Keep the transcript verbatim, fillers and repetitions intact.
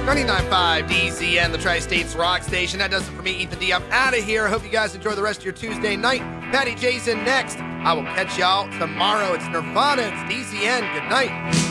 ninety-nine point five D C N, the Tri-States Rock Station. That does it for me, Ethan D. I'm out of here. I hope you guys enjoy the rest of your Tuesday night. Patty Jason next. I will catch y'all tomorrow. It's Nirvana. It's D C N. Good night.